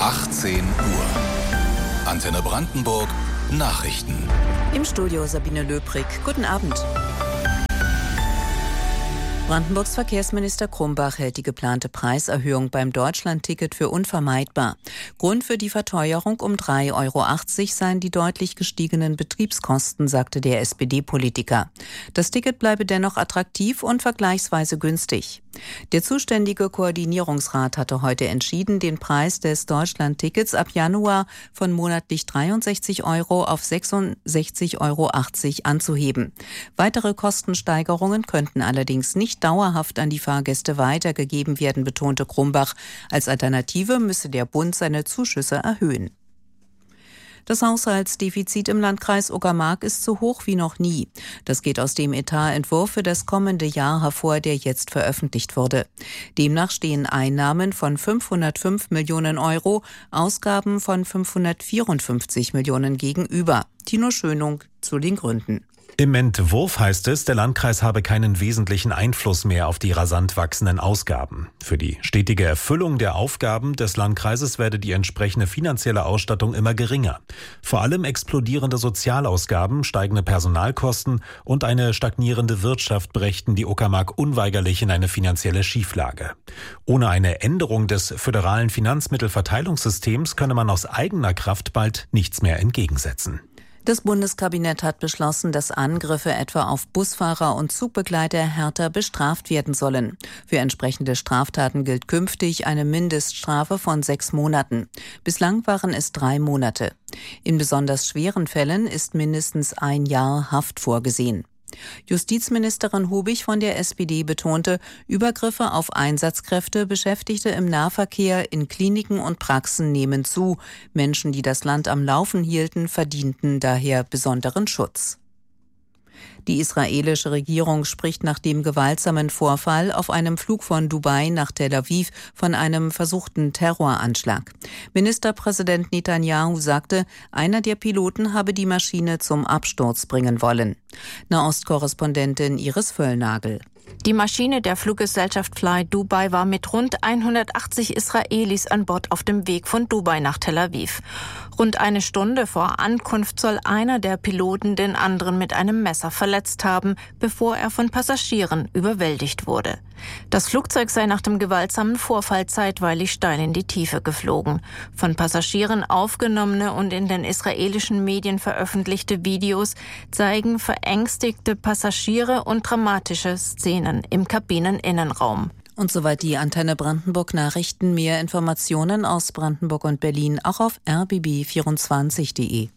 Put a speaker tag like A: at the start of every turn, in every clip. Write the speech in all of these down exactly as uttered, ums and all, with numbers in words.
A: achtzehn Uhr. Antenne Brandenburg Nachrichten.
B: Im Studio Sabine Löbrig. Guten Abend. Brandenburgs Verkehrsminister Krumbach hält die geplante Preiserhöhung beim Deutschlandticket für unvermeidbar. Grund für die Verteuerung um drei Euro achtzig seien die deutlich gestiegenen Betriebskosten, sagte der S P D-Politiker. Das Ticket bleibe dennoch attraktiv und vergleichsweise günstig. Der zuständige Koordinierungsrat hatte heute entschieden, den Preis des Deutschlandtickets ab Januar von monatlich dreiundsechzig Euro auf sechsundsechzig Euro achtzig anzuheben. Weitere Kostensteigerungen könnten allerdings nicht dauerhaft an die Fahrgäste weitergegeben werden, betonte Krumbach. Als Alternative müsse der Bund seine Zuschüsse erhöhen. Das Haushaltsdefizit im Landkreis Uckermark ist so hoch wie noch nie. Das geht aus dem Etatentwurf für das kommende Jahr hervor, der jetzt veröffentlicht wurde. Demnach stehen Einnahmen von fünfhundertfünf Millionen Euro, Ausgaben von fünfhundertvierundfünfzig Millionen gegenüber. Tino Schönung zu den Gründen.
C: Im Entwurf heißt es, der Landkreis habe keinen wesentlichen Einfluss mehr auf die rasant wachsenden Ausgaben. Für die stetige Erfüllung der Aufgaben des Landkreises werde die entsprechende finanzielle Ausstattung immer geringer. Vor allem explodierende Sozialausgaben, steigende Personalkosten und eine stagnierende Wirtschaft brächten die Uckermark unweigerlich in eine finanzielle Schieflage. Ohne eine Änderung des föderalen Finanzmittelverteilungssystems könne man aus eigener Kraft bald nichts mehr entgegensetzen.
B: Das Bundeskabinett hat beschlossen, dass Angriffe etwa auf Busfahrer und Zugbegleiter härter bestraft werden sollen. Für entsprechende Straftaten gilt künftig eine Mindeststrafe von sechs Monaten. Bislang waren es drei Monate. In besonders schweren Fällen ist mindestens ein Jahr Haft vorgesehen. Justizministerin Hubich von der S P D betonte, Übergriffe auf Einsatzkräfte, Beschäftigte im Nahverkehr, in Kliniken und Praxen nehmen zu. Menschen, die das Land am Laufen hielten, verdienten daher besonderen Schutz. Die israelische Regierung spricht nach dem gewaltsamen Vorfall auf einem Flug von Dubai nach Tel Aviv von einem versuchten Terroranschlag. Ministerpräsident Netanyahu sagte, einer der Piloten habe die Maschine zum Absturz bringen wollen. Nahostkorrespondentin Iris Völlnagel.
D: Die Maschine der Fluggesellschaft Fly Dubai war mit rund hundertachtzig Israelis an Bord auf dem Weg von Dubai nach Tel Aviv. Rund eine Stunde vor Ankunft soll einer der Piloten den anderen mit einem Messer verletzt haben, bevor er von Passagieren überwältigt wurde. Das Flugzeug sei nach dem gewaltsamen Vorfall zeitweilig steil in die Tiefe geflogen. Von Passagieren aufgenommene und in den israelischen Medien veröffentlichte Videos zeigen verängstigte Passagiere und dramatische Szenen im Kabineninnenraum.
B: Und soweit die Antenne Brandenburg Nachrichten. Mehr Informationen aus Brandenburg und Berlin auch auf r b b vierundzwanzig punkt de.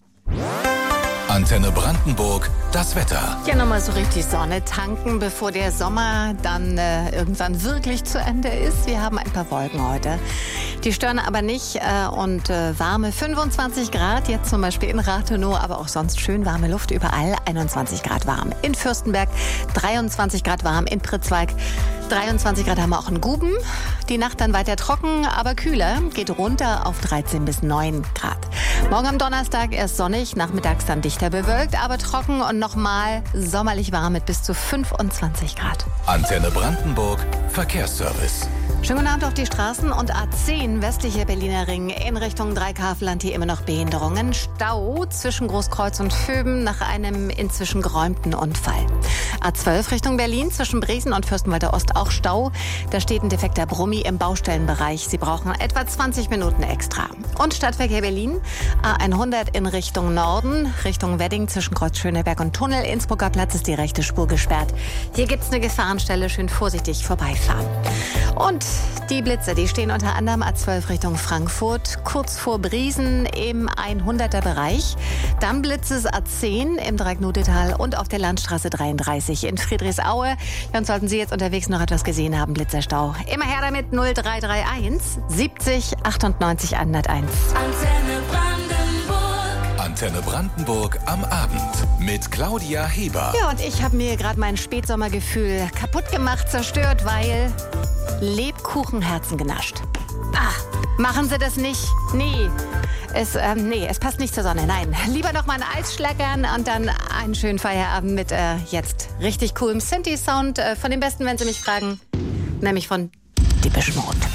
A: Antenne Brandenburg, das Wetter.
E: Ja, nochmal so richtig Sonne tanken, bevor der Sommer dann äh, irgendwann wirklich zu Ende ist. Wir haben ein paar Wolken heute. Die stören aber nicht äh, und äh, warme fünfundzwanzig Grad, jetzt zum Beispiel in Rathenow, aber auch sonst schön warme Luft überall, einundzwanzig Grad warm. In Fürstenberg dreiundzwanzig Grad warm, in Pritzwalk dreiundzwanzig Grad haben wir auch in Guben. Die Nacht dann weiter trocken, aber kühler, geht runter auf dreizehn bis neun Grad. Morgen am Donnerstag erst sonnig, nachmittags dann dichter bewölkt, aber trocken und nochmal sommerlich warm mit bis zu fünfundzwanzig Grad.
A: Antenne Brandenburg, Verkehrsservice.
E: Schönen guten Abend auf die Straßen und A zehn, westlicher Berliner Ring, in Richtung Dreikaveland hier immer noch Behinderungen. Stau zwischen Großkreuz und Vöben nach einem inzwischen geräumten Unfall. A zwölf Richtung Berlin, zwischen Bresen und Fürstenwalder Ost auch Stau. Da steht ein defekter Brummi im Baustellenbereich. Sie brauchen etwa zwanzig Minuten extra. Und Stadtverkehr Berlin, A hundert in Richtung Norden, Richtung Wedding zwischen Kreuz Schöneberg und Tunnel. Innsbrucker Platz ist die rechte Spur gesperrt. Hier gibt's eine Gefahrenstelle, schön vorsichtig vorbeifahren. Und die Blitze, die stehen unter anderem A zwölf Richtung Frankfurt, kurz vor Briesen im hunderter Bereich. Dann blitzt es A zehn im Dreieck-Nudetal und auf der Landstraße dreiunddreißig in Friedrichsaue. Ja, und sollten Sie jetzt unterwegs noch etwas gesehen haben, Blitzerstau, immer her damit null drei drei eins siebzig achtundneunzig hunderteins.
A: Antenne Brandenburg. Antenne Brandenburg am Abend mit Claudia Heber.
E: Ja, und ich habe mir gerade mein Spätsommergefühl kaputt gemacht, zerstört, weil Lebkuchenherzen genascht. Ah, machen Sie das nicht? Nee. Es, ähm, nee, es passt nicht zur Sonne. Nein, lieber noch mal ein Eis schleckern und dann einen schönen Feierabend mit äh, jetzt richtig coolem Synthi-Sound. Äh, von dem Besten, wenn Sie mich fragen, nämlich von Depeche Mode.